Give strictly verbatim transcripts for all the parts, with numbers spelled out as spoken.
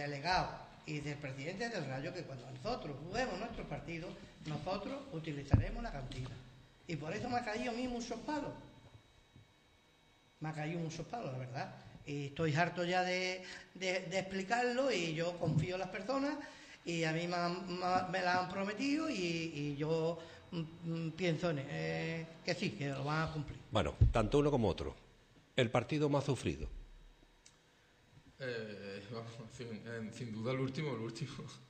delegados y del presidente del Rayo, que cuando nosotros juguemos nuestros partidos, nosotros utilizaremos la cantina. Y por eso me ha caído a mí muchos palos. Me ha caído muchos palos, la verdad. Y estoy harto ya de, de, de explicarlo, y yo confío en las personas, y a mí me, han, me la han prometido, y, y yo mm, pienso en, eh, que sí, que lo van a cumplir. Bueno, tanto uno como otro. El partido más sufrido. Eh, vamos, sin, sin duda el último, el último.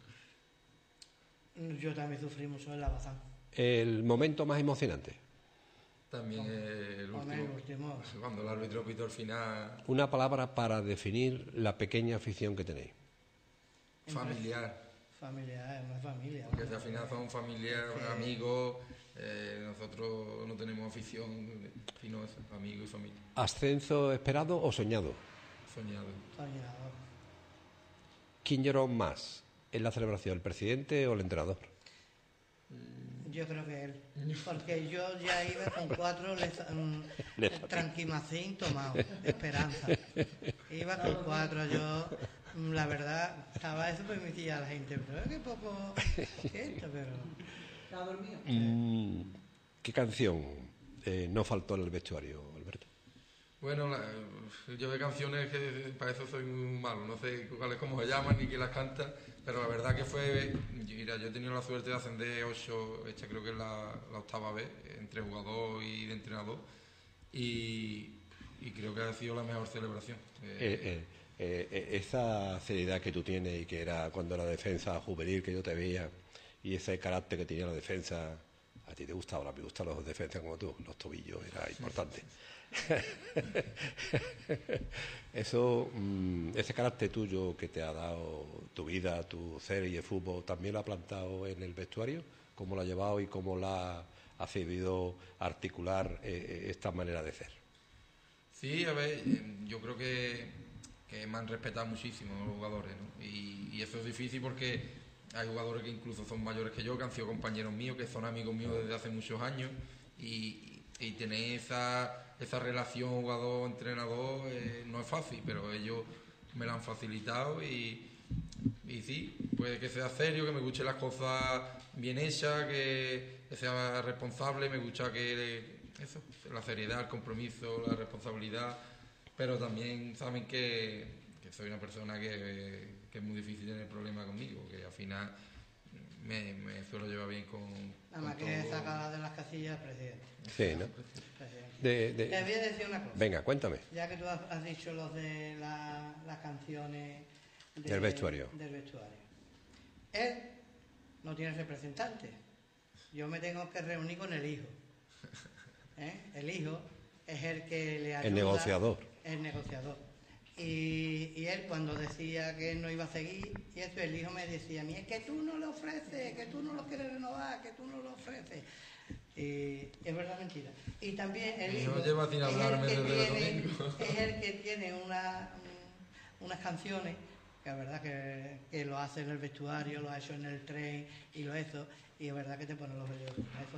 Yo también sufrí mucho en la Bazán. El momento más emocionante. También el último, el último. Cuando el árbitro pitó al final. Una palabra para definir la pequeña afición que tenéis. Familiar. Familiar, es una familia. Porque al final son familia, sí. Amigos. Eh, nosotros no tenemos afición, sino eso, amigos y familia. ¿Ascenso esperado o soñado? Soñado. Soñado. ¿Quién lloró más en la celebración, el presidente o el entrenador? Yo creo que él, porque yo ya iba con cuatro tranquimacín tomado, esperanza. Iba con cuatro, yo, la verdad, estaba eso, pues me decía la gente, pero qué poco esto, pero... ¿Estaba dormido? Mm, ¿Qué canción eh, no faltó en el vestuario, Alberto? Bueno, la, yo de canciones que para eso soy muy malo, no sé cuáles cómo se llaman ni quién las canta, pero la verdad que fue, mira, yo he tenido la suerte de ascender ocho, esta creo que es la, la octava vez, entre jugador y de entrenador, y, y creo que ha sido la mejor celebración. Eh, eh, eh, esa seriedad que tú tienes y que era cuando la defensa juvenil que yo te veía, y ese carácter que tenía la defensa, a ti te gustaba, a mí me gustan los defensas como tú, los tobillos, era importante. Eso, ese carácter tuyo que te ha dado tu vida, tu ser y el fútbol, ¿también lo ha plantado en el vestuario? ¿Cómo lo ha llevado y cómo la ha sabido articular eh, esta manera de ser? Sí, a ver, yo creo que, que me han respetado muchísimo los jugadores, ¿no? Y, y eso es difícil porque hay jugadores que incluso son mayores que yo, que han sido compañeros míos, que son amigos míos desde hace muchos años, y, y tener esa, esa relación jugador-entrenador eh, no es fácil, pero ellos me la han facilitado, y, y sí, puede que sea serio, que me guste las cosas bien hechas, que, que sea responsable, me gusta que eso, la seriedad, el compromiso, la responsabilidad, pero también saben que que soy una persona que, que es muy difícil tener problemas conmigo, que al final me, me suelo llevar bien con... Nada más que sacar de las casillas al presidente. Sí, ¿no? Presidente. De, de... Te voy a decir una cosa. Venga, cuéntame. Ya que tú has, has dicho los de la, las canciones de, del vestuario. Del vestuario. Él no tiene representante. Yo me tengo que reunir con el hijo. ¿Eh? El hijo es el que le ayuda. El negociador. El negociador. Y, y él cuando decía que él no iba a seguir, y eso el hijo me decía a mí, es que tú no lo ofreces, que tú no lo quieres renovar, que tú no lo ofreces. Y es verdad, mentira. Y también el hijo no lleva sin hablarme es, el que desde tiene, domingo. es el que tiene una, unas canciones, que es verdad que, que lo hace en el vestuario, lo ha hecho en el tren y lo hizo, y es verdad que te pone los vellos.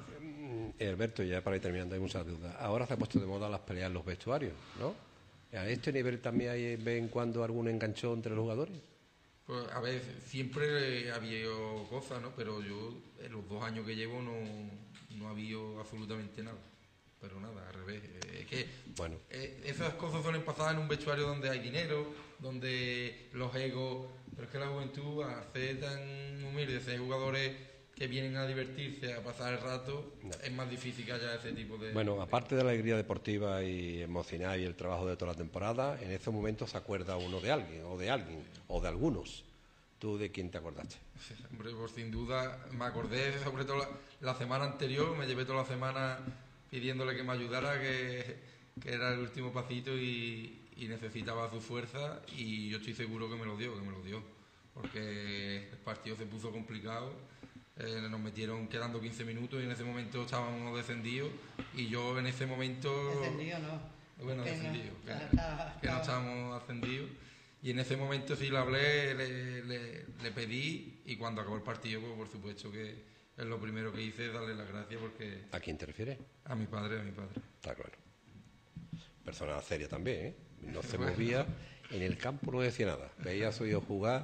Sí. Alberto, ya para ir terminando hay muchas dudas. Ahora se ha puesto de moda las peleas en los vestuarios, ¿no? ¿A este nivel también hay de vez en cuando algún enganchón entre los jugadores? Pues a ver, siempre ha habido cosas, ¿no? Pero yo en los dos años que llevo no, no ha habido absolutamente nada. Pero nada, al revés. Es que bueno. eh, esas cosas suelen pasar en un vestuario donde hay dinero, donde los egos... Pero es que la juventud, al ser tan humilde, ser jugadores que vienen a divertirse, a pasar el rato, no. Es más difícil que haya ese tipo de... Bueno, aparte de la alegría deportiva y emocional y el trabajo de toda la temporada, en esos momentos se acuerda uno de alguien, o de alguien, o de algunos. ¿Tú de quién te acordaste? Sí, hombre, pues sin duda me acordé, sobre todo la, la semana anterior, me llevé toda la semana pidiéndole que me ayudara, que, que era el último pasito y, y necesitaba su fuerza, y yo estoy seguro que me lo dio, que me lo dio, porque el partido se puso complicado. Eh, nos metieron quedando quince minutos y en ese momento estábamos descendidos, y yo en ese momento... Descendido no. Bueno, que descendido, no, que, estaba, que no estábamos ascendidos, y en ese momento sí le hablé, le, le, le pedí, y cuando acabó el partido, pues por supuesto que es lo primero que hice, darle las gracias, porque... ¿A quién te refieres? A mi padre, a mi padre. Está claro. Persona seria también, ¿eh? No se movía, en el campo no decía nada, veía a su hijo jugar